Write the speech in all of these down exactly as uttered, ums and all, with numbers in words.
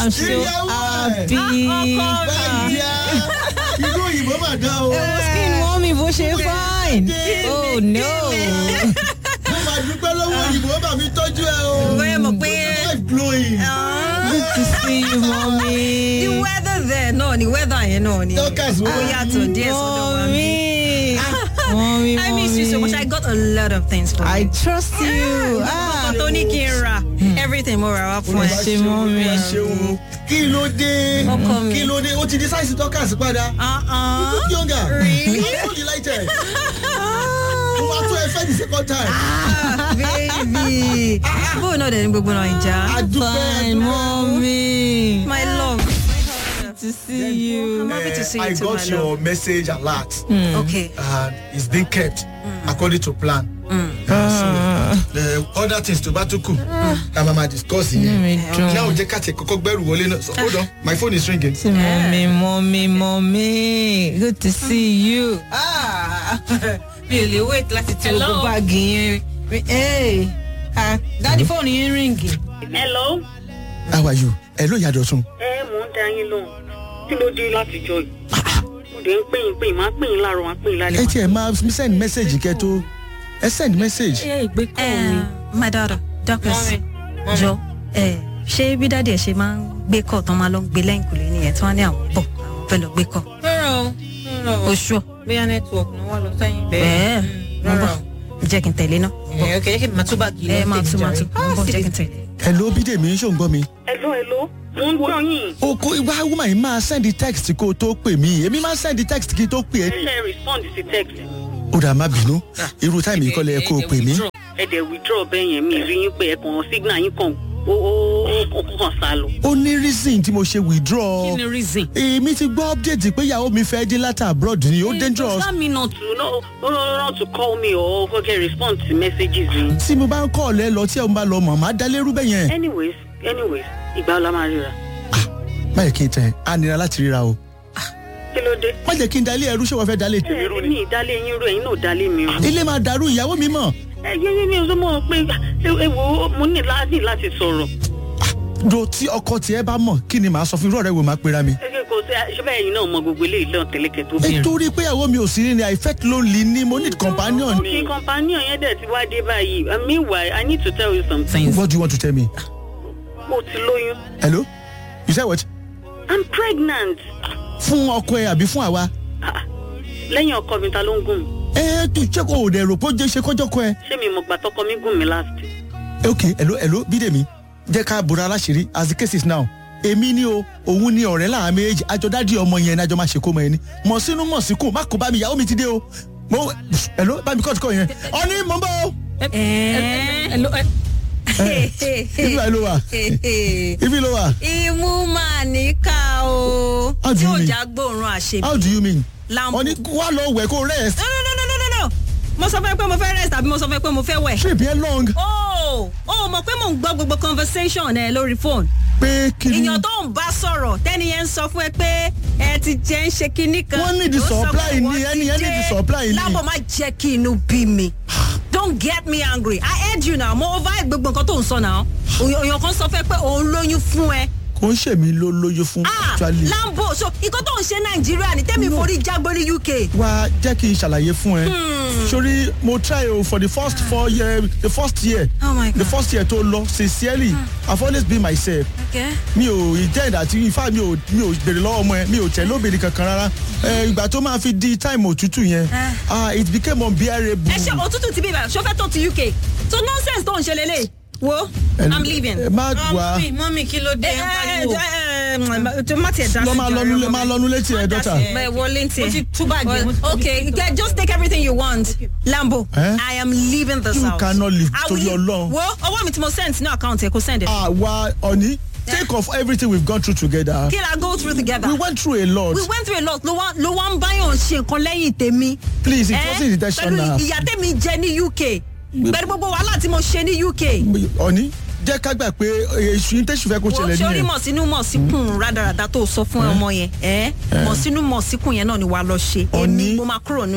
I'm so happy. You know you mama down. Oh, skin mommy, bó ṣe fine. Oh no. Mo máa dúpẹ́ lọ́wọ́ òyìnbó bá mi tọ́jú ẹ o. Bóyá mọ̀ pé. Life blowing. Good to see you, mommy. The weather there, no, the weather yẹn náà ni. Dorcas, Ó yàtọ̀ díẹ̀ sọ́dọ̀ wa mi. Mommy, I miss you so much. I got a lot of things for you. I trust you. Ah, Tony kí n ra everything mo ra wá fún ẹ. Ṣé mommy? Kí ló dé? Ọkọ mi. Kí ló dé? Ó ti di size Dorcas padà. Uh-uh. You look younger. Really? I'm so delighted. Mo máa tún ẹ fẹ́ the second time. Ah, baby. Bó náà dẹ̀ ní gbogbo náà ìjà. Adúpẹ́, Fine, mommy. My love. To see you. I'm happy to see I you too, got my your love. message alert. Okay. And it's been kept according to plan. Uh, so the other things to Batuku, I'm gonna discuss here. Now we just kọ́kọ́ gbẹ́rù wọlé náà. So hold on, my phone is ringing. Mommy, mommy, mommy. Good to see you. Ah, mi ò lè wait láti ti Hello. gbogbo báàgì yẹn. Hey, ah, daddy phone yẹn ringing. Hello. How are you? Hello, Yadotun. Ẹ mò ń dá yín lóhùn. Kí ló dé láti jọ yìí? Mo dé ń pè yín pè yín, máa pè yín láàárọ̀, máa pè yín lálẹ́. Ẹ tiẹ̀ máa send message kẹ́ tó. Ẹ send message. Ẹ ìgbé kọ́ mi. My daughter, Dorcas. Jọ, ẹ ṣé bí dáàdì ẹ ṣe máa ń gbé kọ́ tán máa lọ gbé lẹ́yìn kùlé nìyẹn tí wọ́n ní àwọn bọ̀ àwọn fẹ́ lọ gbé kọ́. Rárá o. Rárá o. Oṣù. Bóyá network ni wọ́n lọ sẹ́yìn Bẹ́ẹ̀ mo bọ̀ Rárá jẹ́ kí n tẹ̀lé náà. o. Ok, kí n máa tún báàgì Ẹ máa tún máa tún mo bọ̀ jẹ́ kí n tẹ̀lé. Hello, Bídèmí, ṣó ń gbọ́ mi? Hello, hello. Mo ń gbọ́ yín. O kò ìwà woman yìí máa send text kó o tó pè mí. Èmi máa send text kí n tó pè Ẹ é. ṣe respond sí text. Ó dà má bínú. Irú táìmì yìí kọ́ lẹ kó o pè mí. Ẹ dẹ̀ withdraw bẹ́ẹ̀ yẹn mi rí yín pé ẹ kàn signal yín kàn ó ó ó kàn sá lọ. Ó ní reason tí mo ṣe withdraw. Kí ni reason? Èmi ti gbọ́ update pé ìyàwó mi fẹ́ dé láti abroad ni ó dangerous. Does that mean not to no no no not to call me or forget respond to messages yín? Tí mo bá ń kọ́ ọ̀lẹ́ lọ tí ẹ̀ ń bá lọ mọ̀ máa dá lérú bẹ́ẹ̀ yẹn. Anyways, anyways, ìgbà ọ̀la máa ríra. Má yẹ kí n tẹ̀ á nira láti ríra o. Kí ló dé? Má jẹ́ kí n dalé ẹrú ṣé wọ́n fẹ́ dalé tèmi rú Ẹ ni. mi ìdálé yín rú ẹ̀yin náà dálé mi rú. Ilé máa dàrú ìyàwó mi mọ̀. Ẹ yé yé mi ò sọ mọ́ pé ẹ wo mo ní láti láti sọ̀rọ̀. Do tí ọkọ tiẹ̀ bá mọ̀ kí ni màá sọ fún irú ọ̀rẹ́ wo máa pera mi. Ẹ kò sí ṣé bẹ́ẹ̀ yín náà mọ gbogbo eléyìí lọ́n tẹ́lẹ̀kẹ́ tó Ẹ bẹ̀rẹ̀. torí pé ìyàwó mi ò sí rí ni I felt lonely ni mo need companion. Okay, companion yẹn dẹ̀ ti wá dé báyìí. Uh, Meanwhile, I need to tell you something. What do you want to tell me? Mo ti lóyún. Hello? You said what? I'm pregnant. Fún ọkọ ẹ àbí fún àwa? Lẹ́yìn ọkọ mi ta ló ń gùn mí? Ẹ tó jẹ́ kó o dẹ̀ rò pé ó jẹ́ ṣe kọ́jọ́ kọ ẹ. Ṣé mi mọ̀ gbà tọkọ mi gùn mí last? Okay, hello, hello, Bídèmí. Jẹ́ ká bora aláṣìírí as the case is now. Èmi ni o, òun ni ọ̀rẹ́ láàrin méjèèjì, àjọ dádì ọmọ yẹn ní àjọ máa ṣe kó mọ ẹni. Mọ̀ sínú mọ̀ síkù, má kó bá mi, ìyàwó mi ti dé o. Mo, hello, bá mi kọ́ ọ̀tún kọ́ yẹn. Ọ̀ní mò ń bọ̀ o. Hello. Ibi báyìí ló wà. Ibi ló wà. Imú máa níkà o. How do Tí you ò mean? já gbóòórùn àṣebí. How do you mean? Lambo. Ọ̀ní wá lọ wẹ̀ kó rest. No, no, no, no, no, no, no. Mo sọ fún ẹ pé mo fẹ́ rest àbí mo sọ fún ẹ pé mo fẹ́ wẹ̀. Trip yẹn long. Oh, oh, mọ̀ pé mò ń gbọ́ gbogbo conversation ẹ lórí phone. Pé kí ni? Ìyàn tó ń bá sọ̀rọ̀ tẹ́ni yẹn ń sọ fún ẹ pé ẹ ti jẹ́ ń ṣe kinní kan. Wọ́n ní the Ó sọ supply pé ni, wọ́n ẹni ti yẹn ní jẹ́. the supply ni. Lábọ̀ má jẹ́ kí inú bí mi. Don't get me angry. I heard you now. Mo over gbogbo nǹkan tó ń sọ now. Òyàn kan sọ fẹ́ pé òun lóyún fún ẹ. Kò ń ṣèmi ló lóyún fún Ah, actually. Lambo, so nǹkan tó ń ṣe Nàìjíríà ni tẹ́mi forí jágbó ní U K. Wá jẹ́ kí n ṣàlàyé fún ẹ. Sori mo try o for the first four year the first year. Oh my God. The first year tó lọ sincerely I've always been myself. Okay. Mi ò intend àti ifá mi ò mi ò béèrè lọ́wọ́ ọmọ ẹ mi ò tẹ̀ lóbìnrin kankan rárá. Ẹ ìgbà tó máa fi di time òtútù yẹn ah it became unbearable. Ẹ ṣe òtútù ti bí ibà ṣọfẹ́ tó ti U K. So nonsense tó ń ṣe lélẹ̀. Wo, I'm leaving. Ẹ má wá Mọ́mí kí ló dé ń pariwo? Má tiẹ̀ dá sí lọ máa lọ́nu lé máa lọ́nu létí ẹ dọ́tà. Bẹ́ẹ̀ wọlé ń tiẹ̀. Mo ti tú báàgì. Mo ti- Okay, okay, just take everything you want. Lambo, Eh? I am leaving this You house. cannot leave, I torí will leave. Ọlọ́run. Wo, owó mi tí mo send sínú account ẹ̀ kò send it. Àwa Ọ̀ní take off everything we've gone through together. Kí la go through together? We went through a lot. We went through a lot. Ló wá ló wá ń báyọ̀ ṣe nǹkan lẹ́yìn tèmi. Please it Eh? wasn't intentional. Pẹ̀lú ìyà tèmi jẹ ní U K. Pẹ̀lú gbogbo wàhálà tí mo ṣe ní U K. Ọ̀ní jẹ́ ká gbà pé èṣù yín tẹ̀sù fẹ́ kó Wo ṣẹlẹ̀ sórí nìyẹn. mọ̀ sínú mọ̀ síkùn rádaràda tó sọ fún ọmọ yẹn. Mọ̀ sínú mọ̀ síkùn yẹn náà ni wàá lọ ṣe. Ọ̀ní. Èmi mo máa kúrò nílé.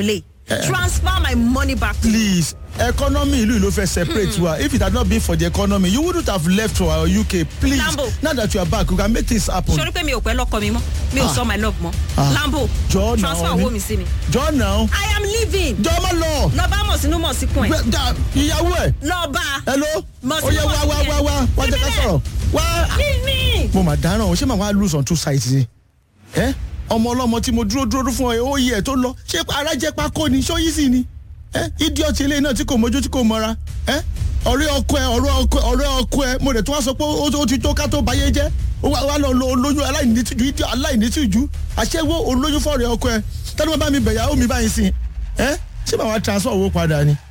transfer my money back to please economy ìlú ló fẹ́ separate wa if it had not been for the economy you wouldn't have left for our U K please Lambo. now that you are back you can make things happen. sori pé mi ò pẹ́ lọ́kọ mi mọ́ mi ò sọ my love mọ́ Lambo Jọ̀ọ́ náà, transfer honey. owó mi sí mi. jọ now I am leaving. jọ má lọ lọ bá mọ̀ sínú mọ̀ síkùn ẹ̀. Gbẹ- da- ìyàwó ẹ lọ bá. hello Mọ̀ sí ó yẹ mọ̀ wá sí wá yẹn. wá wá wá jẹ́ ká Bíbélì. sọ̀rọ̀ wá. mímí. mo mà dáràn o ṣé màá wá lose on two sides ni ẹ ọmọ ọlọ́mọ tí mo dúró dúró fún ẹ ó yẹ tó lọ ṣé ara jẹ́ pákó ni ṣó yí sí ni ẹ idiot ilé náà tí kò mójú tí kò mọ́ra ẹ ọ̀rẹ́ ọkọ ẹ ọ̀rẹ́ ọkọ ọ̀rẹ́ ọkọ ẹ mo rẹ̀ tó wá sọ pé ó ó ti tó ká tó báyé jẹ́ ó wá wá lọ lo olóyún aláìnítìjú idiot aláìnítìjú àṣẹwó olóyún fọ́ọ̀rẹ́ ọkọ ẹ tẹ́lẹ̀ bá mi bẹ̀yàwó mi báyìí sí ẹ ṣé màá wá transfer owó padà ni